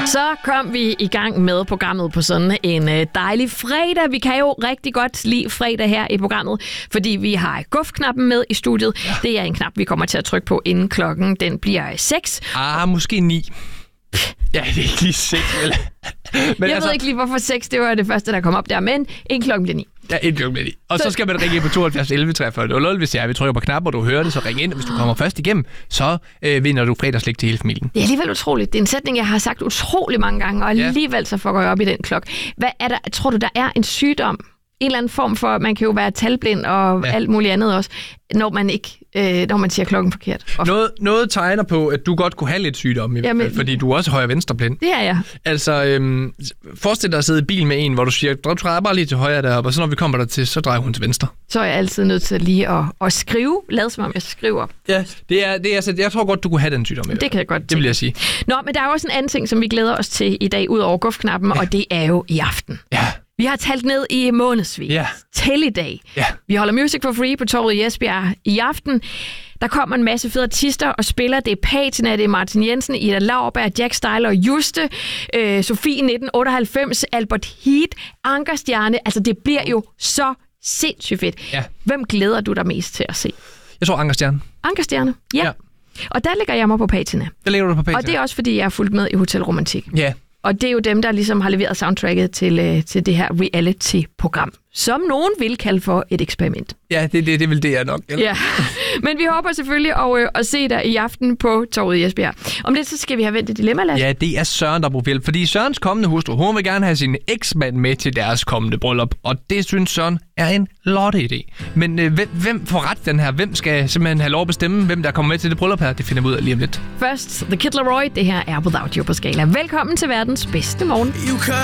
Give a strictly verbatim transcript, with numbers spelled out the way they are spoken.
Så kom vi i gang med programmet på sådan en dejlig fredag. Vi kan jo rigtig godt lide fredag her i programmet, fordi vi har guf-knappen med i studiet. Ja. Det er en knap, vi kommer til at trykke på, inden klokken den bliver seks. Ah, måske ni. Ja, det er ikke lige seks, vel? Men jeg altså... ved ikke lige, hvorfor seks, det var det første, der kom op der, men en klokken bliver ni. Ja, en klokken bliver ni. Og så, så skal man ringe ind på tooghalvfjerds elleve treogfyrre nul nul, hvis jeg vil trykke på knap, og du hører det, så ring ind. Hvis du kommer først igennem, så øh, vinder du fredagslæg til hele familien. Det er alligevel utroligt. Det er en sætning, jeg har sagt utrolig mange gange, og alligevel så får jeg op i den klok. Hvad er der? Tror du, der er en sygdom? En eller anden form for, man kan jo være talblind og ja. alt muligt andet også, når man ikke, øh, når man siger klokken forkert. Noget, noget tegner på, at du godt kunne have lidt sygdom, i hvert fald, fordi du er også højre venstreblind. Det er jeg. Altså, øhm, forestil dig at sidde i bil med en, hvor du siger, du drejer bare lige til højre deroppe, og så når vi kommer der til, så drejer hun til venstre. Så er jeg altid nødt til lige at, at skrive, lad som om jeg skriver. Ja, det er, det er, altså, jeg tror godt, du kunne have den sygdom. Det kan jeg godt tænke. Det vil jeg sige. Nå, men der er også en anden ting, som vi glæder os til i dag, ud over guf-knappen, ja. og det er jo i aften. Ja. Vi har talt ned i månedsvis. Ja. Til i dag. Ja. Vi holder Music for Free på Torvet i Esbjerg i aften. Der kommer en masse fede artister og spiller. Det er Patina, det er Martin Jensen, Ida Lauerberg, Jack Styler og Juste, øh, Sofie nitten otteoghalvfems, Albert Heat, Ankerstjerne. Altså, det bliver jo så sindssygt fedt. Ja. Hvem glæder du dig mest til at se? Jeg tror Ankerstjerne. Ankerstjerne, ja. ja. Og der lægger jeg mig på Patina. Der lægger du på Patina. Og det er også, fordi jeg er fulgt med i Hotel Romantik. Ja. Og det er jo dem, der ligesom har leveret soundtracket til, øh, til det her reality-program, som nogen vil kalde for et eksperiment. Ja, det, det, det vil det jeg nok. Ja. Men vi håber selvfølgelig at, øh, at se dig i aften på Torvet i Esbjerg. Om det, så skal vi have vendt et dilemma, Lasse. Ja, det er Søren, der bruger hjælp. Fordi Sørens kommende hustru, hun vil gerne have sin eksmand med til deres kommende bryllup. Og det synes Søren er en lotte idé. Men øh, hvem, hvem får ret den her? Hvem skal simpelthen have lov at bestemme, hvem der kommer med til det bryllup her? Det finder vi ud af lige om lidt. Først, The Kid Laroi. Det her er Without You på Skala. Velkommen til verdens bedste morgen.